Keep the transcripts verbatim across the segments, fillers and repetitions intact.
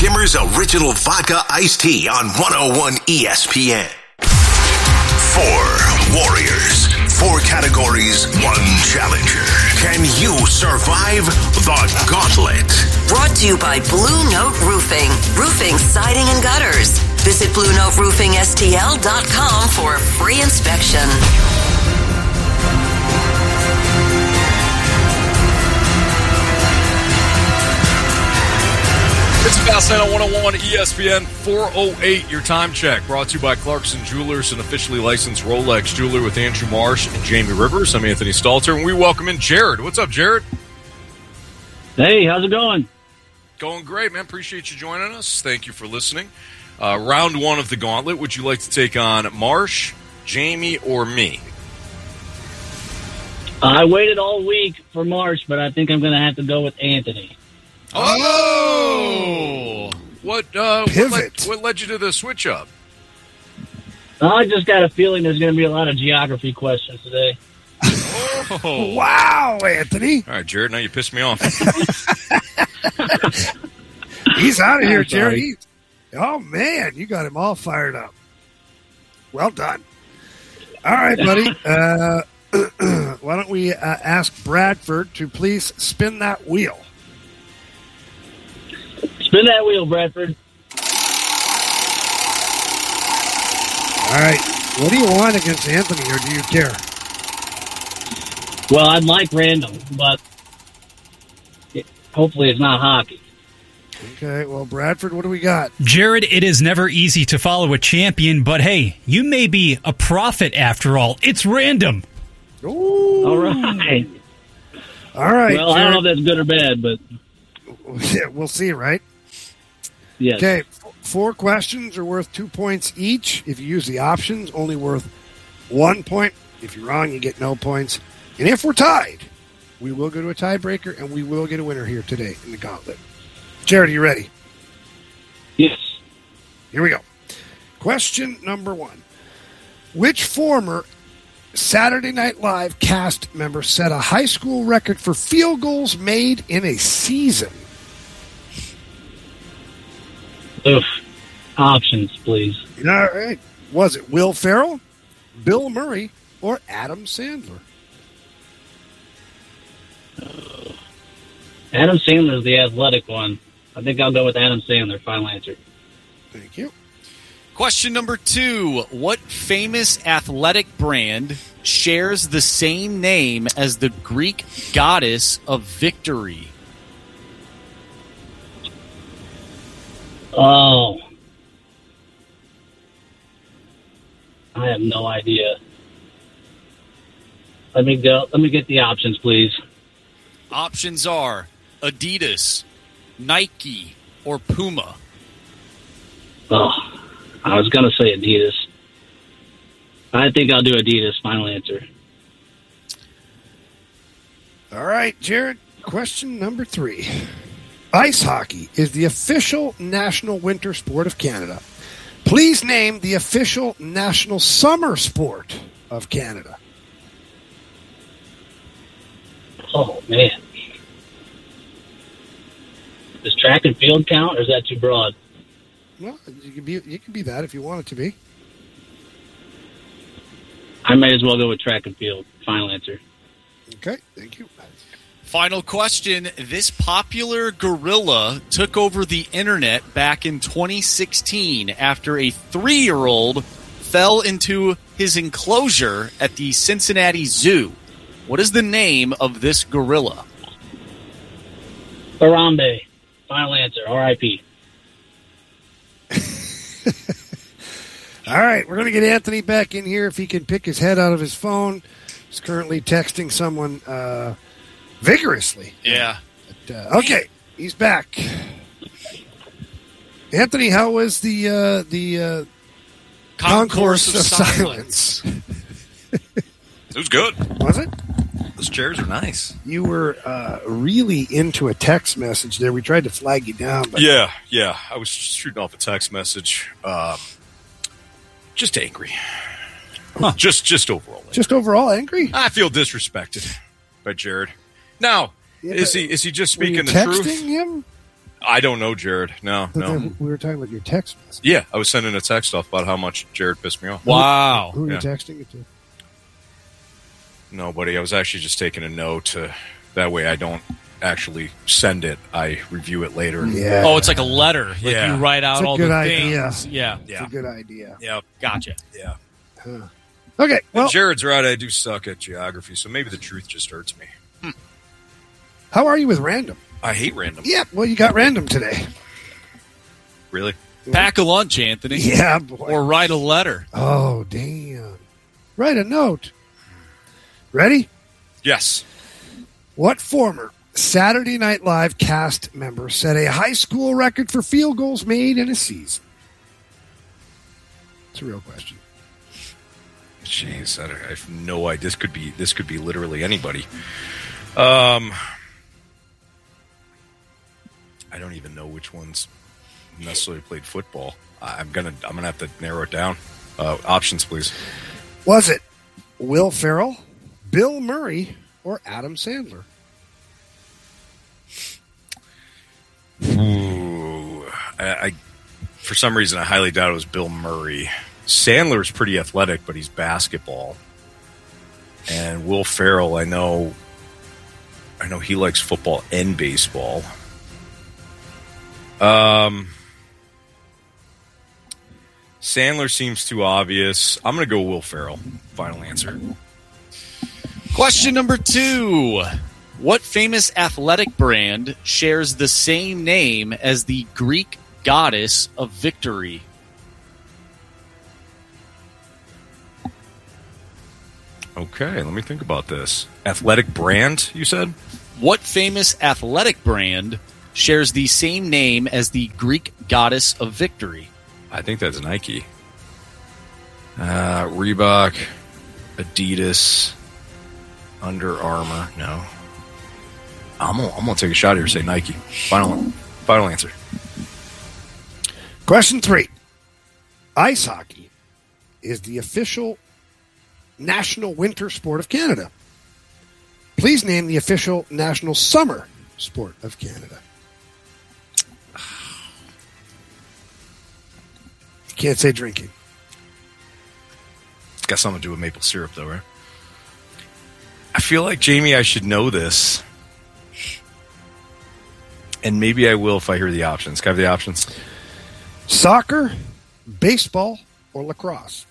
Kimmer's Original Vodka Iced Tea on one oh one E S P N. Four warriors, four categories, one challenger. Can you survive the gauntlet? Brought to you by Blue Note Roofing. Roofing, siding, and gutters. Visit blue note roofing s t l dot com for a free inspection. It's Fast Lane on one oh one E S P N four oh eight, your time check. Brought to you by Clarkson Jewelers, an officially licensed Rolex jeweler with Andrew Marsh and Jamie Rivers. I'm Anthony Stalter, and we welcome in Jared. What's up, Jared? Hey, how's it going? Going great, man. Appreciate you joining us. Thank you for listening. Uh, round one of the gauntlet. Would you like to take on Marsh, Jamie, or me? I waited all week for Marsh, but I think I'm going to have to go with Anthony. Oh! What, uh, what, led, what led you to the switch up? I just got a feeling there's going to be a lot of geography questions today. Oh. Wow, Anthony. All right, Jared, now you pissed me off. He's out of here, Jared. He's, oh, man, you got him all fired up. Well done. All right, buddy. Uh, why don't we uh, ask Bradford to please spin that wheel? Spin that wheel, Bradford. All right. What do you want against Anthony, or do you care? Well, I'd like random, but it, hopefully it's not hockey. Okay, well, Bradford, what do we got? Jared, it is never easy to follow a champion, but hey, you may be a prophet after all. It's random. Ooh. All right. All right. Well, Jared. I don't know if that's good or bad, but... Yeah, we'll see, right? Yes. Okay, four questions are worth two points each. If you use the options, only worth one point. If you're wrong, you get no points. And if we're tied, we will go to a tiebreaker, and we will get a winner here today in the gauntlet. Jared, are you ready? Yes. Here we go. Question number one. Which former Saturday Night Live cast member set a high school record for field goals made in a season? Oof. Options, please. All right. Was it Will Ferrell, Bill Murray, or Adam Sandler? Uh, Adam Sandler is the athletic one. I think I'll go with Adam Sandler. Final answer. Thank you. Question number two. What famous athletic brand shares the same name as the Greek goddess of victory? Oh. I have no idea. Let me go. Let me get the options, please. Options are Adidas, Nike, or Puma. Oh, I was going to say Adidas. I think I'll do Adidas. Final answer. All right, Jared. Question number three. Ice hockey is the official national winter sport of Canada. Please name the official national summer sport of Canada. Oh, man. Does track and field count, or is that too broad? Well, you can be you can be that if you want it to be. I may as well go with track and field. Final answer. Okay, thank you. Final question. This popular gorilla took over the internet back in twenty sixteen after a three-year-old fell into his enclosure at the Cincinnati Zoo. What is the name of this gorilla? Harambe. Final answer. R I P All right, we're going to get Anthony back in here if he can pick his head out of his phone. He's currently texting someone uh, vigorously. Yeah. But, uh, okay, he's back. Anthony, how was the uh, the uh, concourse, concourse of, of silence? silence. It was good. Was it? Those chairs are nice. You were uh, really into a text message there. We tried to flag you down. But... Yeah, yeah. I was shooting off a text message. Um, just angry. Huh. Just just overall angry. Just overall angry? I feel disrespected by Jared. Now, yeah, is he is he just speaking the texting truth? Him? I don't know, Jared. No, But no. then we were talking about your text message. Yeah, I was sending a text off about how much Jared pissed me off. Wow. Who are you Yeah. texting it to? Nobody. I was actually just taking a note. To, that way I don't actually send it. I review it later. Yeah. Oh, it's like a letter. Like Yeah. you write out It's a all good the idea. things. Yeah. It's Yeah. a good idea. Yep. Gotcha. Yeah. Huh. Okay, well, And Jared's right. I do suck at geography, so maybe the truth just hurts me. how are you with random? I hate random. Yeah, well, you got random today. Really? Pack a lunch, Anthony. Yeah, boy. Or write a letter. Oh, damn. Write a note. Ready? Yes. What former Saturday Night Live cast member set a high school record for field goals made in a season? It's a real question. Jeez, I, don't- I have no idea. This could be. This could be literally anybody. Um, I don't even know which ones necessarily played football. I- I'm gonna. I'm gonna have to narrow it down. Uh, options, please. Was it Will Ferrell, Bill Murray, or Adam Sandler? Ooh, I, I for some reason I highly doubt it was Bill Murray. Sandler's pretty athletic, but he's basketball. And Will Ferrell, I know, I know he likes football and baseball. Um, Sandler seems too obvious. I'm going to go Will Ferrell. Final answer. Question number two. What famous athletic brand shares the same name as the Greek goddess of victory? Okay, let me think about this. Athletic brand, you said? What famous athletic brand shares the same name as the Greek goddess of victory? I think that's Nike. Uh, Reebok, Adidas, Under Armour. No. I'm gonna, I'm gonna take a shot here. Say Nike. Final, final answer. Question three. Ice hockey is the official national winter sport of Canada. Please name the official national summer sport of Canada. You can't say drinking. It's got something to do with maple syrup, though, right? I feel like, Jamie, I should know this. And maybe I will if I hear the options. Can I have the options? Soccer, baseball, or lacrosse?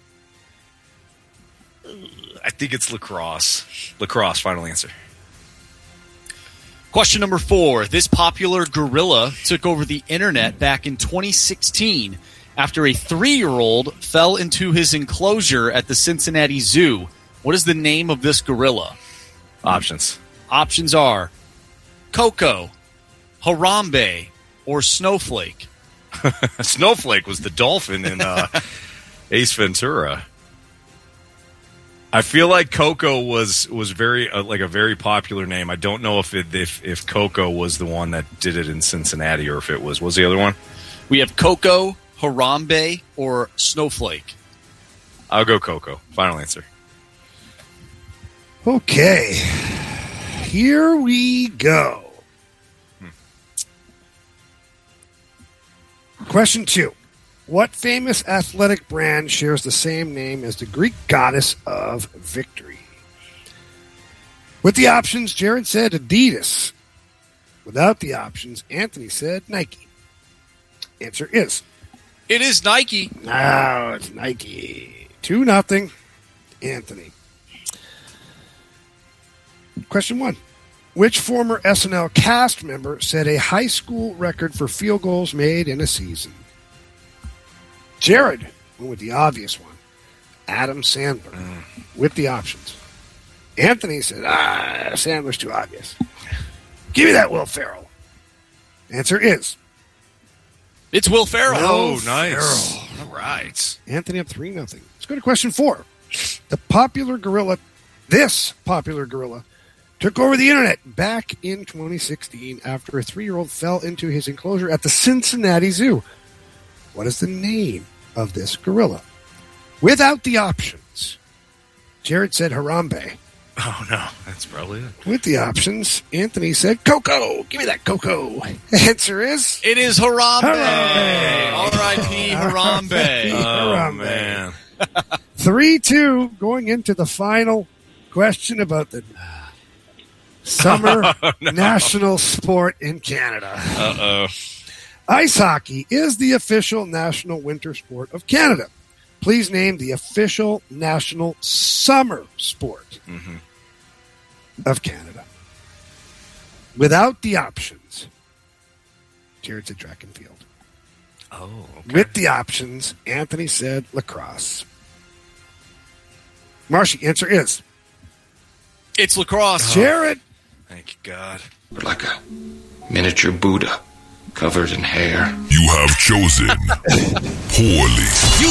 I think it's lacrosse. Lacrosse, final answer. Question number four. This popular gorilla took over the internet back in twenty sixteen after a three-year-old fell into his enclosure at the Cincinnati Zoo. What is the name of this gorilla? Options. Options are Coco, Harambe, or Snowflake. Snowflake was the dolphin in uh, Ace Ventura. I feel like Coco was was very uh, like a very popular name. I don't know if it, if if Coco was the one that did it in Cincinnati or if it was. What was the other one? We have Coco, Harambe, or Snowflake. I'll go Coco. Final answer. Okay. Here we go. Question two. What famous athletic brand shares the same name as the Greek goddess of victory? With the options, Jared said Adidas. Without the options, Anthony said Nike. Answer is... It is Nike. No, it's Nike. Two nothing. Anthony. Question one. Which former S N L cast member set a high school record for field goals made in a season? Jared went with the obvious one. Adam Sandler. Mm. With the options. Anthony said, ah, Sandler's too obvious. Give me that Will Ferrell. Answer is... It's Will Ferrell. Oh, Will nice. Ferrell. All right. Anthony up three nothing. Let's go to question four. The popular gorilla, this popular gorilla, took over the internet back in twenty sixteen after a three-year-old fell into his enclosure at the Cincinnati Zoo. What is the name of this gorilla? Without the options, Jared said Harambe. Oh, no. That's probably it. With the options, Anthony said Coco. Give me that Coco. Answer is It is Harambe. Harambe. R I P Harambe. Oh, Harambe. man. three two going into the final question about the summer Oh, no. national sport in Canada. Uh-oh. Ice hockey is the official national winter sport of Canada. Please name the official national summer sport Mhm. of Canada. Without the options, Jared said track and field. Oh, okay. With the options, Anthony said lacrosse. Marshy, answer is It's lacrosse. Jared. Thank you, God. Like a miniature Buddha covered in hair. You have chosen poorly.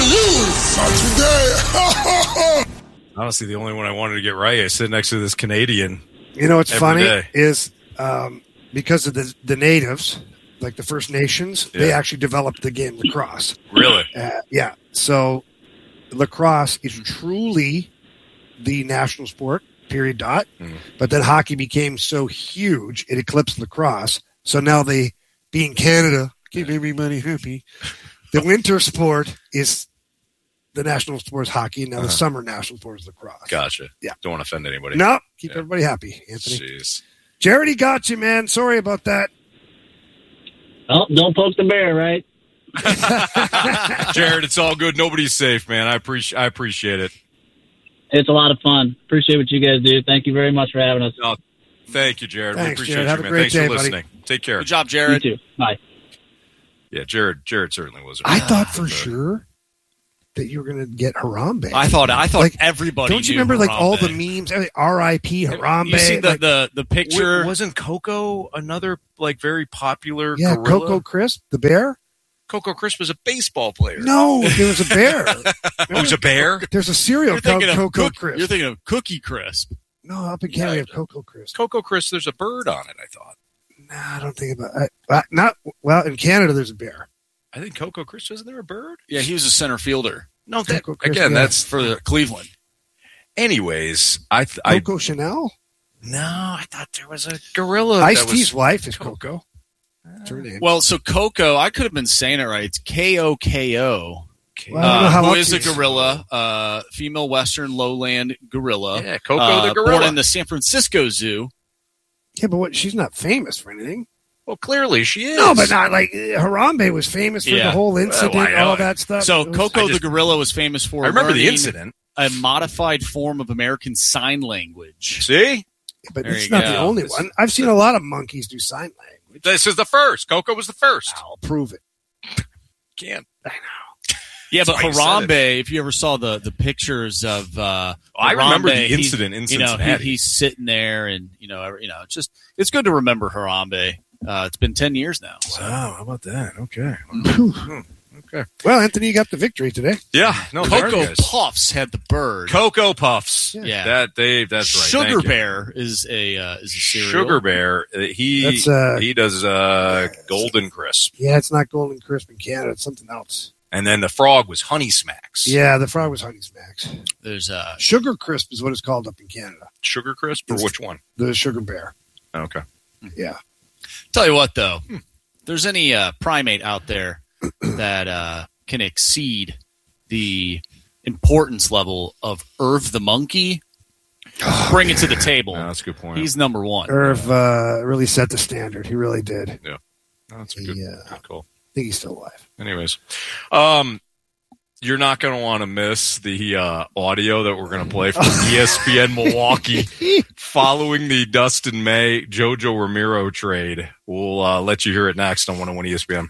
Honestly, the only one I wanted to get right. I sit next to this Canadian. You know what's Every funny day. is um, because of the the natives, like the First Nations, they Yeah. actually developed the game lacrosse. Really? Uh, yeah, so lacrosse is truly the national sport. Period. Dot. Mm. But then hockey became so huge it eclipsed lacrosse. So now they, being Canada, keep everybody happy. The winter sport is the national sport is hockey. Now the Uh-huh. summer national sport is lacrosse. Gotcha. Yeah. Don't want to offend anybody. No, keep Yeah. everybody happy, Anthony. Jeez. Jared, he got you, man. Sorry about that. Oh, don't poke the bear, right? Jared, it's all good. Nobody's safe, man. I appreciate I appreciate it. It's a lot of fun. Appreciate what you guys do. Thank you very much for having us. No, thank you, Jared. we Thanks, appreciate Jared. you, Have a man. great Thanks day, for buddy. listening. Take care. Good job, You Jared. too. Bye. Yeah, Jared. Jared certainly was. I thought for sure that you were going to get Harambe. I thought I thought Like, everybody. Don't you knew remember like all the Harambe. memes? every- R I P Harambe. You see the, like, the the picture? Wasn't Coco another like very popular yeah, gorilla? Coco Crisp, the bear. Coco Crisp was a baseball player. No, there was a bear. Oh, it was a bear? There's a cereal You're called thinking, of Coco cook- Crisp. you're thinking of Cookie Crisp. no, up in Canada, we have Coco Crisp. Coco Crisp, there's a bird on it, I thought. Nah, I don't think about it. Uh, not well. In Canada, there's a bear. I think Coco Crisp, isn't there a bird? Yeah, he was a center fielder No, that, Coco Crisp, again, yeah. that's for the Cleveland. anyways. I, th- I Coco Chanel. no, I thought there was a gorilla. Ice that T's was, wife is Coco. That's her name. Well, so Coco, I could have been saying it right. It's K O K O. Well, I don't know Uh, how who else is a he's- gorilla, uh, female western lowland gorilla. Yeah, Coco uh, the gorilla. Born in the San Francisco Zoo. Yeah, but what? She's not famous for anything. Well, clearly she is. No, but not like uh, Harambe was famous for Yeah. the whole incident, Well, I know. all that stuff. So It was- Coco I just- the gorilla was famous for I remember the learning incident. a modified form of American Sign Language. See? but there it's you not go. the only This- one. I've seen a lot of monkeys do sign language. This is the first. Coco was the first. I'll prove it. Can't. Yeah, but That's why you said Harambe, if you ever saw the, the pictures of uh, I remember Harambe, the he's- incident in you know, he, Cincinnati. he's sitting there, and you know, every- you know, it's just it's good to remember Harambe. Uh, it's been ten years now. So. Wow, how about that? Okay. okay. Well, Anthony, you got the victory today. Yeah, no, sorry, Cocoa guys. Puffs had the bird. Cocoa Puffs. Yeah. That they that's right. Sugar Thank you. Bear is a uh, is a cereal. Sugar Bear. uh, He That's, uh, he does uh, Golden Crisp, Yeah, it's not Golden Crisp in Canada. It's something else. and then the frog was Honey Smacks. Yeah, the frog was Honey Smacks. There's uh, Sugar Crisp is what it's called up in Canada. Sugar Crisp or It's- which one? The Sugar Bear. Okay. Yeah. tell you what though, if there's any uh, primate out there that uh, can exceed the importance level of Irv the monkey, bring it to the table. No, that's a good point. He's number one. Irv uh, really set the standard. He really did. No, that's a He, good, uh, good call. I think he's still alive. Anyways, um, you're not going to want to miss the uh, audio that we're going to play from E S P N Milwaukee following the Dustin May Jojo Ramiro trade. We'll uh, let you hear it next on one oh one E S P N.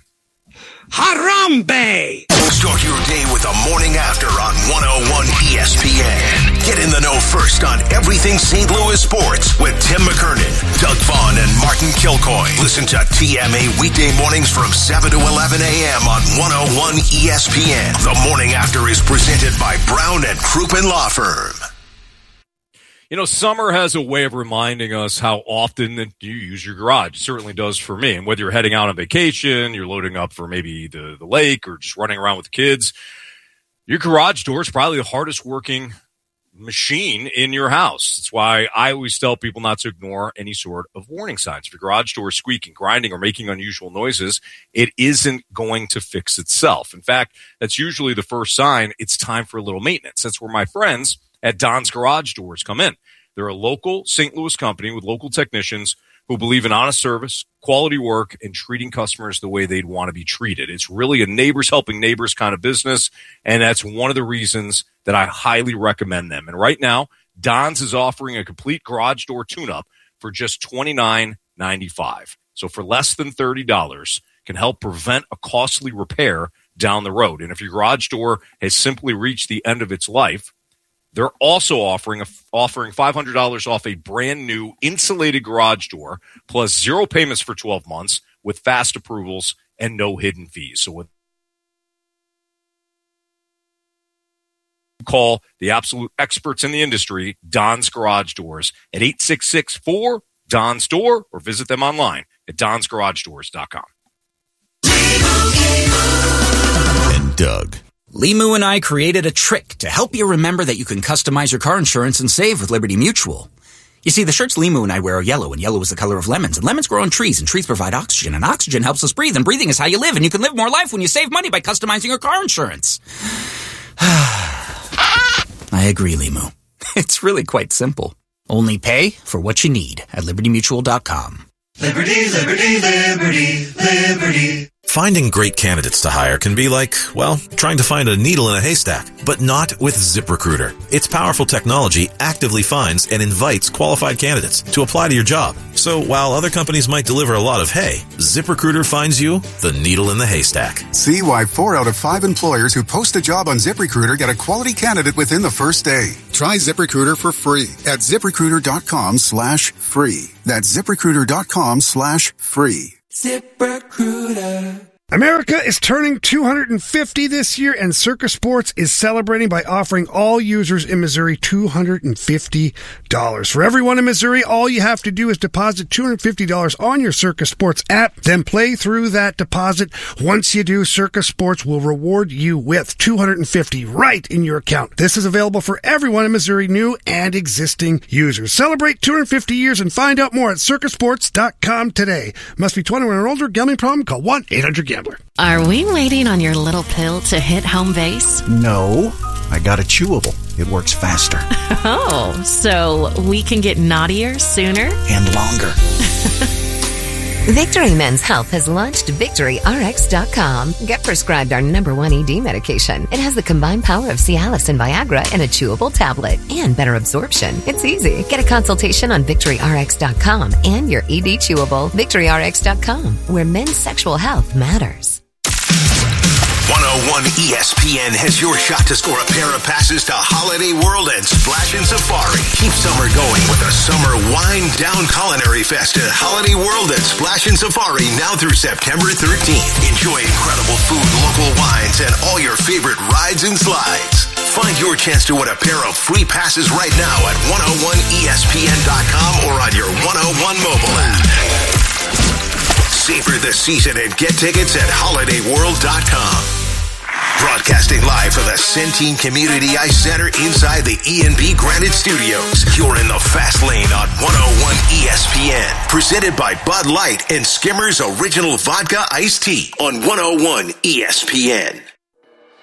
Harambe! Start your day with the morning after on one oh one E S P N. Get in the know first on everything Saint Louis sports with Tim McKernan, Doug Vaughn, and Martin Kilcoy. Listen to T M A weekday mornings from seven to eleven a.m. on one oh one E S P N. The morning after is presented by Brown and Crouppen Law Firm. You know, summer has a way of reminding us how often that you use your garage. It certainly does for me. And whether you're heading out on vacation, you're loading up for maybe the, the lake or just running around with the kids, your garage door is probably the hardest working machine in your house. That's why I always tell people not to ignore any sort of warning signs. If your garage door is squeaking, grinding, or making unusual noises, it isn't going to fix itself. In fact, that's usually the first sign it's time for a little maintenance. That's where my friends at Don's Garage Doors come in. They're a local Saint Louis company with local technicians who believe in honest service, quality work, and treating customers the way they'd want to be treated. It's really a neighbors helping neighbors kind of business, and that's one of the reasons that I highly recommend them. And right now, Don's is offering a complete garage door tune-up for just twenty-nine ninety-five. So for less than thirty dollars, can help prevent a costly repair down the road. And if your garage door has simply reached the end of its life, they're also offering a, offering five hundred dollars off a brand new insulated garage door, plus zero payments for twelve months with fast approvals and no hidden fees. So with call the absolute experts in the industry, Don's Garage Doors, at eight six six, four, Don's Door, or visit them online at dons garage doors dot com. And Doug. Limu and I created a trick to help you remember that you can customize your car insurance and save with Liberty Mutual. You see, the shirts Limu and I wear are yellow, and yellow is the color of lemons, and lemons grow on trees, and trees provide oxygen, and oxygen helps us breathe, and breathing is how you live, and you can live more life when you save money by customizing your car insurance. I agree, Limu. It's really quite simple. Only pay for what you need at liberty mutual dot com. Liberty, liberty, liberty, liberty. Finding great candidates to hire can be like, well, trying to find a needle in a haystack, but not with ZipRecruiter. Its powerful technology actively finds and invites qualified candidates to apply to your job. So while other companies might deliver a lot of hay, ZipRecruiter finds you the needle in the haystack. See why four out of five employers who post a job on ZipRecruiter get a quality candidate within the first day. Try ZipRecruiter for free at ZipRecruiter.com slash free. That's ZipRecruiter.com slash free. ZipRecruiter. America is turning two hundred fifty this year, and Circa Sports is celebrating by offering all users in Missouri two hundred fifty dollars. For everyone in Missouri, all you have to do is deposit two hundred fifty dollars on your Circa Sports app, then play through that deposit. Once you do, Circa Sports will reward you with two hundred fifty dollars right in your account. This is available for everyone in Missouri, new and existing users. Celebrate two hundred fifty years and find out more at circa sports dot com today. Must be twenty-one or older. Gambling problem? Call one eight hundred gambler. Are we waiting on your little pill to hit home base? No, I got a chewable. It works faster. Oh, so we can get naughtier sooner? And longer. Victory Men's Health has launched Victory R X dot com. Get prescribed our number one E D medication. It has the combined power of Cialis and Viagra in a chewable tablet and better absorption. It's easy. Get a consultation on Victory R X dot com and your E D chewable. Victory R X dot com, where men's sexual health matters. one oh one E S P N has your shot to score a pair of passes to Holiday World and Splash and Safari. Keep summer going with a summer wind down culinary fest at Holiday World and Splash and Safari now through September thirteenth. Enjoy incredible food, local wines, and all your favorite rides and slides. Find your chance to win a pair of free passes right now at one oh one E S P N dot com or on your one oh one mobile app. Savor the season and get tickets at holiday world dot com. Broadcasting live from the Centene Community Ice Center inside the E and B Granite Studios. You're in the fast lane on one oh one E S P N. Presented by Bud Light and Skimmer's Original Vodka Iced Tea on one oh one E S P N.